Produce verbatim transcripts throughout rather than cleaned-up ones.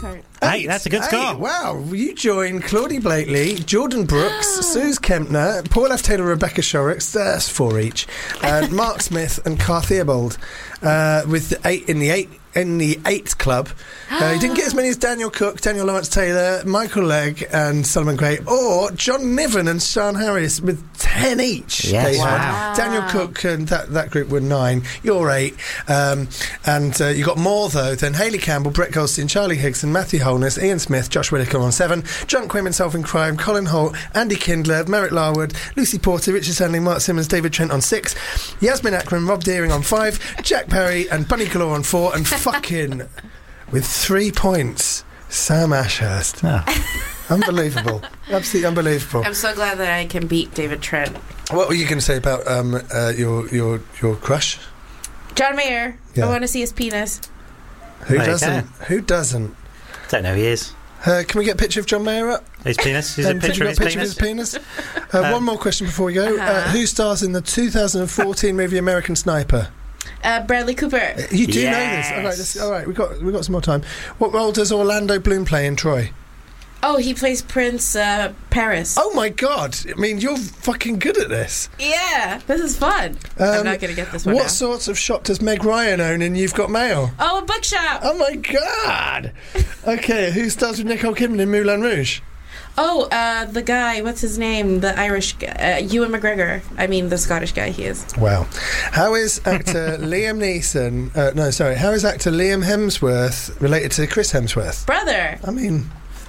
Lockhart. Hey, that's a good score. Hey, wow, you join Claudie Blakely, Jordan Brooks, Suze Kempner, Paul F. Taylor, Rebecca Shorrocks, that's four each, and Mark Smith and Car Theobald uh, with the eight in the eight in the eighth club. Uh, you didn't get as many as Daniel Cook, Daniel Lawrence Taylor, Michael Legg and Solomon Gray, or John Niven and Sean Harris with ten each. Yes. They Wow. had. Daniel Cook and that, that group were nine. You're eight. Um, and uh, you got more, though, than Hayley Campbell, Brett Goldstein, Charlie Higson, Matthew Holness, Ian Smith, Josh Whittaker on seven, John Quim in Solving Crime, Colin Holt, Andy Kindler, Merritt Larwood, Lucy Porter, Richard Stanley, Mark Simmons, David Trent on six, Yasmin Akram, Rob Deering on five, Jack Perry and Bunny Galore on four, and fucking with three points, Sam Ashurst. Oh. Unbelievable. Absolutely unbelievable. I'm so glad that I can beat David Trent. What were you going to say about um, uh, your your your crush? John Mayer. Yeah. I want to see his penis. Who There you doesn't? Who doesn't? Don't know who he is. Uh, can we get a picture of John Mayer up? His penis? Is Um, a picture of have his you got a penis? picture of his penis? Uh, Um, one more question before we go. Uh, uh-huh. who stars in the two thousand fourteen movie American Sniper? Uh, Bradley Cooper. You do Yes. know this. All right, this, all right. We got we got some more time. What role does Orlando Bloom play in Troy? Oh, he plays Prince uh, Paris. Oh my God! I mean, you're fucking good at this. Yeah, this is fun. Um, I'm not going to get this one What now. sorts of shop does Meg Ryan own in You've Got Mail? Oh, a bookshop. Oh my God! Okay, who stars with Nicole Kidman in Moulin Rouge? Oh, uh, the guy, what's his name? The Irish guy, uh, Ewan McGregor. I mean, the Scottish guy he is. Wow. How is actor Liam Neeson... Uh, no, sorry. How is actor Liam Hemsworth related to Chris Hemsworth? Brother. I mean...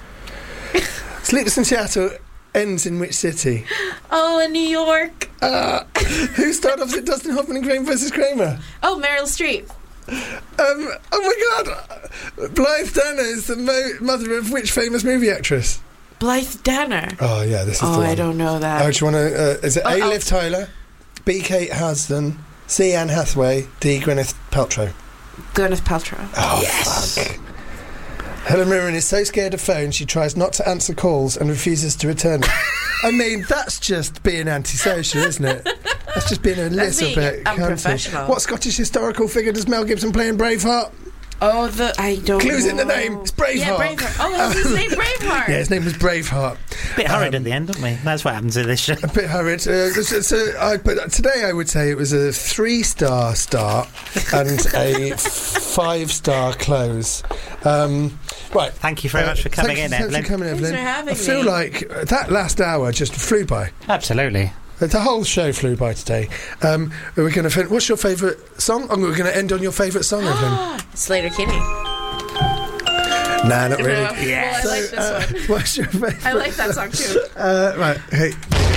Sleepless in Seattle ends in which city? Oh, in New York. Uh, who starred opposite Dustin Hoffman in Kramer versus Kramer? Oh, Meryl Streep. Um, oh my God! Blythe Danner is the mo- mother of which famous movie actress? Blythe Danner. Oh, yeah, this is Oh, the one. I don't know that. Oh, do you want to... Uh, is it Oh, A. oh. Liv Tyler, B. Kate Huston, C. Anne Hathaway, D. Gwyneth Paltrow? Gwyneth Paltrow. Oh, yes. fuck. Helen Mirren is so scared of phones she tries not to answer calls and refuses to return them. I mean, that's just being antisocial, isn't it? That's just being a That's little being bit unprofessional. cunty. What Scottish historical figure does Mel Gibson play in Braveheart? Oh, the I don't. Clues know. in the name. It's Braveheart. Yeah, Braveheart. Oh, is his name Braveheart? Yeah, his name was Braveheart. Bit hurried Um, at the end, aren't we? That's what happens in this show. A bit hurried. Uh, so, so I, but today I would say it was a three-star start and a five-star close. Um, right. Thank you very Uh, much for coming thank in, you, Evelyn. Thanks for coming, Thanks Evelyn. for having I feel me. like uh, that last hour just flew by. Absolutely. Uh, The whole show flew by today. Um, we're going to. Fin- what's your favourite song? Oh, we're going to end on your favourite song, Evelyn. Slater Kinney. Nah, not really. Yeah. Well, I like this uh, one. What's your favourite? I like that song too. Uh, right. Hey.